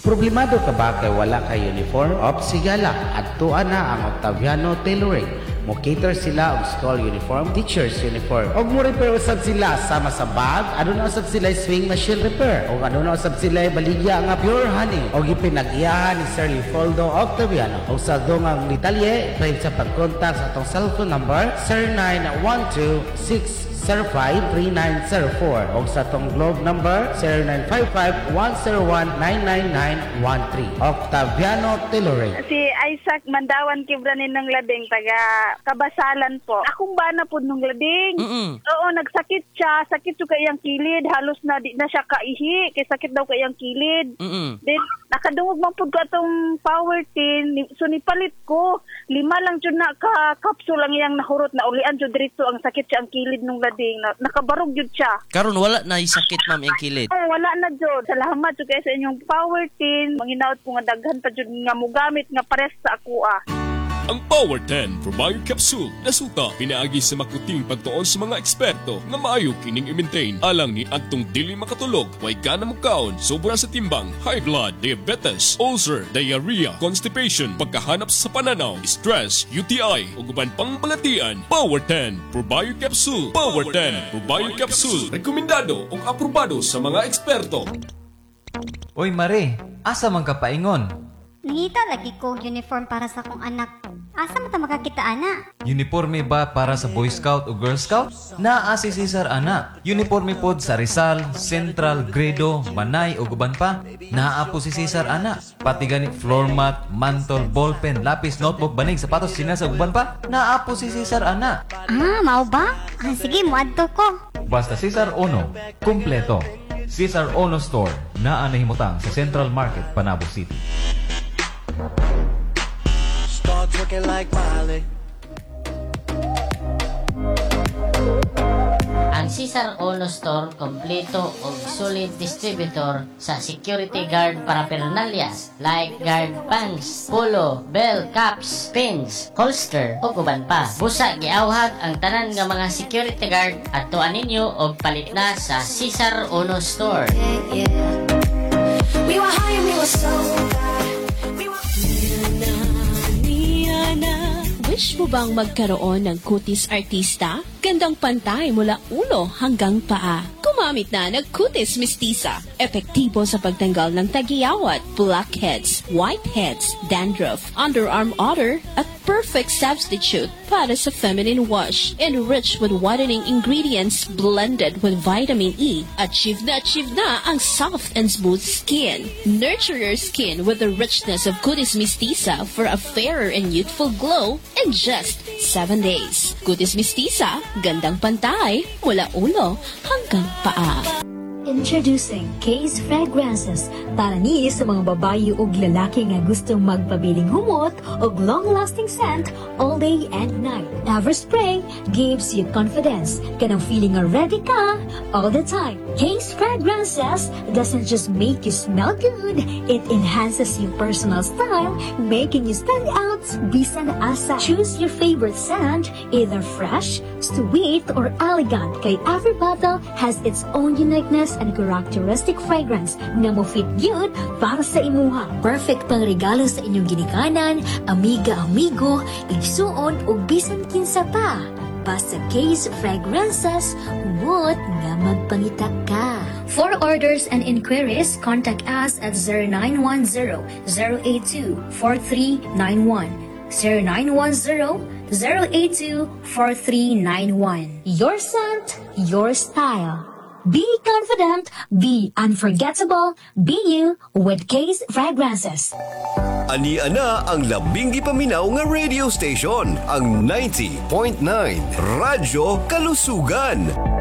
Problemado ka ba kay wala kay uniform? Sigala, adtuan na ang Octaviano Tailoring. Mo-cater sila og school uniform, teacher's uniform. Og mo repair usab sila sama sa bag, ano na usab sila swing machine repair. Og ano na usab sila baligya nga pure honey. Og ipinag-iyahan ni Sir Leopoldo Octaviano. Og sa dongang detalye, pwede sa pag-contact sa atong cellphone number 0912-605-3904 og sa atong globe number 0955-101-99913. Octaviano Tailoring. Si Isaac Mandawan Kibranin ng Labing, taga Kabasalan po. Akong bana po nung labing. Oo, nagsakit siya. Sakit siya kayang kilid. Halos na di na siya kaihi. Kaya sakit daw kayang kilid. Then, nakadungog man po ko atong power tin. So, nipalit ko. 5 lang siya na ka-capsule lang iyang nahurot na ulian siya dito. Ang sakit siya ang kilid nung labing. Nakabarog yun siya. Karon wala na sakit ma'am yung kilid. Oo, wala na dyan. Salamat siya kayo sa inyong power tin. Manginaot po nga daghan pa dyan nga mugamit nga pares sa ako Ang Power 10 Probio Capsule nasuta pinaagi sa makuting pagtuon sa mga eksperto nga maayo kining i-maintain alang ni adtong dili makatulog, way gana mukaon, sobra sa timbang, high blood, diabetes, ulcer, diarrhea, constipation, pagkahanap sa pananaw, stress, UTI ug uban pang balatian. Power 10 Probio Capsule. Power 10 Probio Capsule rekomendado ug aprobado sa mga eksperto. Oy Mare, asa man ka paingon? Nangita lagi ko uniform para sa akong anak. Asa man ta makakita ana? Uniforme ba para sa Boy Scout o Girl Scout? Naa si Cesar ana. Uniforme pod sa Rizal, Central, Gredo, Manay o guban pa. Naa po si Cesar ana. Pati gani floor mat, mantle, ballpen, lapis, notebook, banig, sapatos, sinas o guban pa. Naa po si Cesar ana. Mao ba? Sige, muadto ko. Basta Cesar Ono, kumpleto. Cesar Ono Store, naa nahimutang sa Central Market, Panabo City. Start looking like Miley. Ang Cesar Ono Store kompleto og solid distributor sa security guard paraphernalias like guard pants, polo, bell, caps, pins, holster ug uban pa. Busa giawhag ang tanan nga mga security guard adtuan ninyo og palit na sa Cesar Ono Store. We were high and we were so Wish mo bang magkaroon ng kutis artista? Gandang pantay mula ulo hanggang paa. Gumamit na ng kutis mistisa. Epektibo sa pagtanggal ng tagiyawat, blackheads, whiteheads, dandruff, underarm odor, at perfect substitute para sa feminine wash. Enriched with whitening ingredients blended with vitamin E. Achieve na ang soft and smooth skin. Nurture your skin with the richness of kutis mistisa for a fairer and youthful glow in just 7 days. Kutis mistisa, gandang pantay mula ulo hanggang paa. Introducing Case Fragrances para ni sa mga babae ug lalaki nga gustong magpabiling humot ug long-lasting scent all day and night. Everspray gives you confidence. Kanang feeling nga ready ka all the time. Case Fragrances doesn't just make you smell good, it enhances your personal style, making you stand out bisan asa. Choose your favorite scent, either fresh, sweet, or elegant, kay every bottle has its own uniqueness and characteristic fragrance nga mo fit good para sa imuha. Perfect pang regalo sa inyong ginikanan, amiga-amigo, igsuon o bisan kinsa pa. Basta Case Fragrances, humot nga magpangita ka. For orders and inquiries, contact us at 0910-082-4391. 0910-082-4391. Your scent, your style. Be confident, be unforgettable, be you with Case Fragrances. Ani-ana ang labing gipaminaw nga radio station, ang 90.9 Radyo Kalusugan.